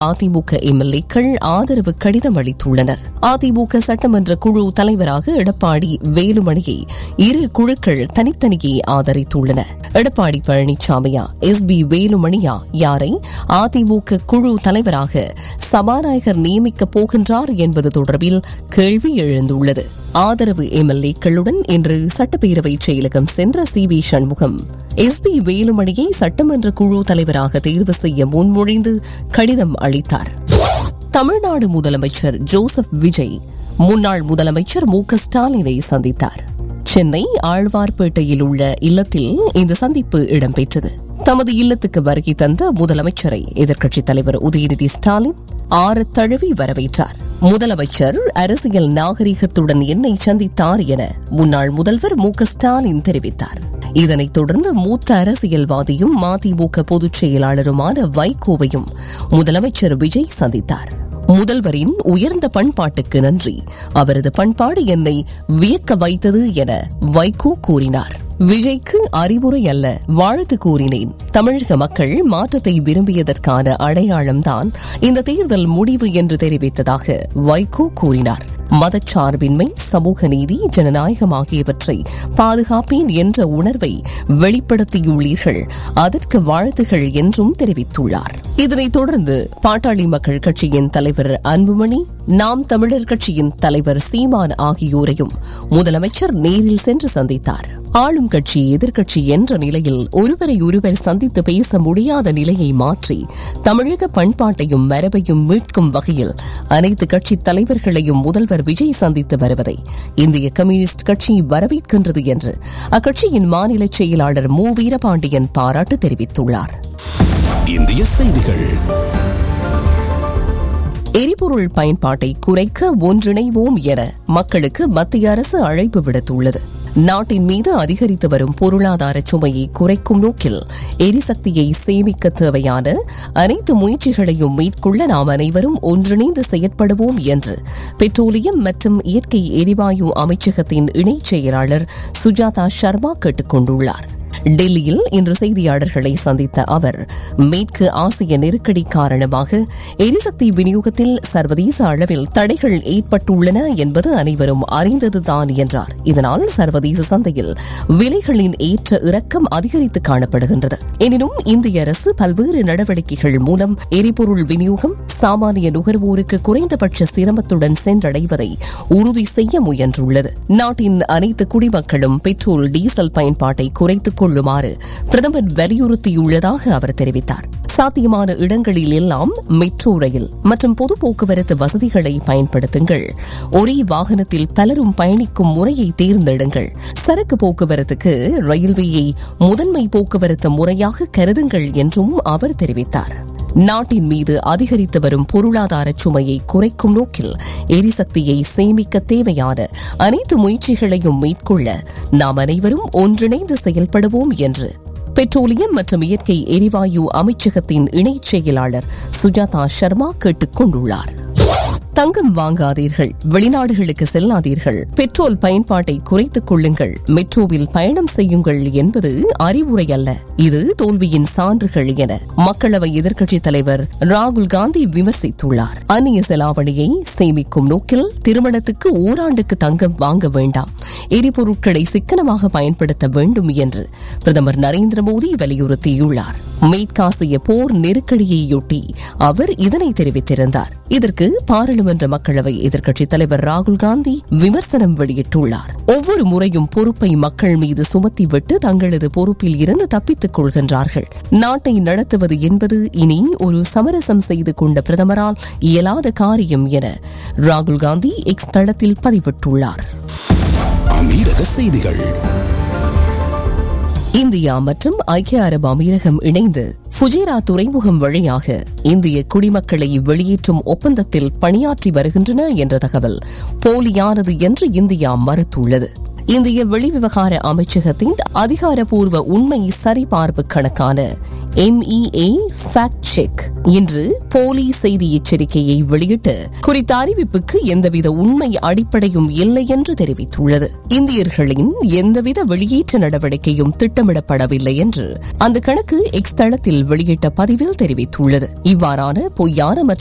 அதிமுக எம்எல்ஏக்கள் ஆதரவு கடிதம் அளித்துள்ளனர். அதிமுக சட்டமன்ற குழு தலைவராக எடப்பாடி வேலுமணியை இரு குழுக்கள் தனித்தனியே ஆதரித்துள்ளன. எடப்பாடி பழனிசாமியா எஸ்பி வேலுமணியா யாரை அதிமுக குழு தலைவராக சபாநாயகர் நியமிக்கப் போகின்றார் என்பது தொடர்பில் கேள்வி எழுந்துள்ளது. ஆதரவு எம்எல்ஏக்களுடன் இன்று சட்டப்பேரவை செயலகம் சென்ற சி.வி. சண்முகம் எஸ்பி வேலுமணியை சட்டமன்ற குழு தலைவராக தேர்வு செய்ய முன்மொழிந்து கடிதம் அளித்தார். தமிழ்நாடு முதலமைச்சர் ஜோசப் விஜய் முன்னாள் முதலமைச்சர் மு.க. ஸ்டாலினை சந்தித்தார். சென்னை ஆழ்வார்பேட்டையில் உள்ள இல்லத்தில் இந்த சந்திப்பு இடம்பெற்றது. தமது இல்லத்துக்கு வருகை தந்த முதலமைச்சரை எதிர்க்கட்சித் தலைவர் உதயநிதி ஸ்டாலின் ஆறத் தழுவி வரவேற்றார். முதலமைச்சர் அரசியல் நாகரிகத்துடன் என்னை சந்தித்தார் என முன்னாள் முதல்வர் மு.க. ஸ்டாலின் தெரிவித்தார். இதனைத் தொடர்ந்து மூத்த அரசியல்வாதியும் மதிமுக பொதுச் செயலாளருமான வைகோவையும் முதலமைச்சர் விஜய் சந்தித்தார். முதல்வரின் உயர்ந்த பண்பாட்டுக்கு நன்றி, அவரது பண்பாடு என்னை வியக்க வைத்தது என வைகோ கூறினார். விஜய்க்கு அறிவுரை அல்ல, வாழ்த்து கூறினேன். தமிழக மக்கள் மாற்றத்தை விரும்பியதற்கான அடையாளம்தான் இந்த தேர்தல் முடிவு என்று தெரிவித்ததாக வைகோ கூறினார். மதச்சார்பின்மை, சமூக நீதி, ஜனநாயகம் ஆகியவற்றை பாதுகாப்பேன் என்ற உணர்வை வெளிப்படுத்தியுள்ளீர்கள், அதற்கு வாழ்த்துகள் என்றும் தெரிவித்துள்ளார். இதனைத் தொடர்ந்து பாட்டாளி மக்கள் கட்சியின் தலைவர் அன்புமணி, நாம் தமிழர் கட்சியின் தலைவர் சீமான் ஆகியோரையும் முதலமைச்சர் நேரில் சென்று சந்தித்தார். ஆளும் கட்சி எதிர்க்கட்சி என்ற நிலையில் ஒருவரை ஒருவர் சந்தித்து பேச முடியாத நிலையை மாற்றி தமிழக பண்பாட்டையும் மரபையும் மீட்கும் வகையில் அனைத்து கட்சித் தலைவர்களையும் முதல்வர் விஜய் சந்தித்து வருவதை இந்திய கம்யூனிஸ்ட் கட்சி வரவேற்கின்றது என்று அக்கட்சியின் மாநில செயலாளர் மு. வீரபாண்டியன் பாராட்டு தெரிவித்துள்ளார். இந்திய செய்திகள். எரிபொருள் பயன்பாட்டை குறைக்க ஒன்றிணைவோம் என மக்களுக்கு மத்திய அரசு அழைப்பு விடுத்துள்ளது. நாட்டின் மீது அதிகரித்து வரும் பொருளாதார சுமையை குறைக்கும் நோக்கில் எரிசக்தியை சேமிக்க தேவையான அனைத்து முயற்சிகளையும் மேற்கொள்ள நாம் அனைவரும் ஒன்றிணைந்து செயற்படுவோம் என்று பெட்ரோலியம் மற்றும் இயற்கை எரிவாயு அமைச்சகத்தின் இணைச் செயலாளர் சுஜாதா சர்மா கேட்டுக் கொண்டுள்ளார். டெல்லியில் இன்று செய்தியாளர்களை சந்தித்த அவர், மேற்கு ஆசிய நெருக்கடி காரணமாக எரிசக்தி விநியோகத்தில் சர்வதேச அளவில் தடைகள் ஏற்பட்டுள்ளன என்பது அனைவரும் அறிந்ததுதான் என்றார். இதனால் சர்வதேச சந்தையில் விலைகளின் ஏற்ற இறக்கம் அதிகரித்து காணப்படுகின்றது. எனினும் இந்திய அரசு பல்வேறு நடவடிக்கைகள் மூலம் எரிபொருள் விநியோகம் சாமானிய நுகர்வோருக்கு குறைந்தபட்ச சிரமத்துடன் சென்றடைவதை உறுதி செய்ய முயன்றுள்ளது. நாட்டின் அனைத்து குடிமக்களும் பெட்ரோல், டீசல் பயன்பாட்டை குறைத்துக் கொள்ளுமாறு பிரதமர் வலியுறுத்தியுள்ளதாக அவர் தெரிவித்தார். சாத்தியமான இடங்களில் எல்லாம் மெட்ரோ ரயில் மற்றும் பொது போக்குவரத்து வசதிகளை பயன்படுத்துங்கள். ஒரே வாகனத்தில் பலரும் பயணிக்கும் முறையை தேர்ந்தெடுங்கள். சரக்கு போக்குவரத்துக்கு ரயில்வேயை முதன்மை போக்குவரத்து முறையாக கருதுங்கள் என்றும் அவர் தெரிவித்தார். நாட்டின் மீது அதிகரித்து வரும் பொருளாதார சுமையை குறைக்கும் நோக்கில் எரிசக்தியை சேமிக்க தேவையான அனைத்து முயற்சிகளையும் மேற்கொள்ள நாம் அனைவரும் ஒன்றிணைந்து செயல்படுவோம் என்று பெட்ரோலியம் மற்றும் இயற்கை எரிவாயு அமைச்சகத்தின் இணைச் செயலாளர் சுஜாதா சர்மா கேட்டுக் கொண்டுள்ளார். தங்கம் வாங்காதீர்கள், வெளிநாடுகளுக்கு செல்லாதீர்கள், பெட்ரோல் பயன்பாட்டை குறைத்துக் கொள்ளுங்கள், மெட்ரோவில் பயணம் செய்யுங்கள் என்பது அறிவுரை அல்ல, இது தோல்வியின் சான்றுகள் என மக்களவை எதிர்க்கட்சித் தலைவர் ராகுல் காந்தி விமர்சித்துள்ளார். அந்நிய செலாவணியை சேமிக்கும் நோக்கில் திருமணத்துக்கு ஓராண்டுக்கு தங்கம் வாங்க வேண்டாம், எரிபொருட்களை சிக்கனமாக பயன்படுத்த வேண்டும் என்று பிரதமர் நரேந்திர மோடி வலியுறுத்தியுள்ளார். மேற்காசிய போர் நெருக்கடியையொட்டி அவர் இதனை தெரிவித்திருந்தார். இதற்கு பாராளுமன்ற மக்களவை எதிர்க்கட்சித் தலைவர் ராகுல் காந்தி விமர்சனம் வெளியிட்டுள்ளார். ஒவ்வொரு முறையும் பொறுப்பை மக்கள் மீது சுமத்திவிட்டு தங்களது பொறுப்பில் இருந்து தப்பித்துக் கொள்கின்றார்கள். நாட்டை நடத்துவது என்பது இனி ஒரு சமரசம் செய்து கொண்ட பிரதமரால் இயலாத காரியம் என ராகுல் காந்தி எக்ஸ் தளத்தில் பதிவிட்டுள்ளார். அமீரக செய்திகள். இந்தியா மற்றும் ஐக்கிய அரபு அமீரகம் இணைந்து ஃபுஜேரா துறைமுகம் வழியாக இந்திய குடிமக்களை வெளியேற்றும் ஒப்பந்தத்தில் பணியாற்றி வருகின்றன என்ற தகவல் போலியானது என்று இந்தியா மறுத்துள்ளது. இந்திய வெளிவிவகார அமைச்சகத்தின் அதிகாரப்பூர்வ உண்மை சரிபார்ப்பு கணக்கான MEA ஃபேக்ட் செக் இன்று போலி செய்தி எச்சரிக்கையை வெளியிட்டு குறித்த அறிவிப்புக்கு எந்தவித உண்மை அடிப்படையும் இல்லை என்று தெரிவித்துள்ளது. இந்தியர்களின் எந்தவித வெளியேற்ற நடவடிக்கையும் திட்டமிடப்படவில்லை என்று அந்த கணக்கு எக்ஸ் தளத்தில் வெளியிட்ட பதிவில் தெரிவித்துள்ளது. இவ்வாறான பொய்யான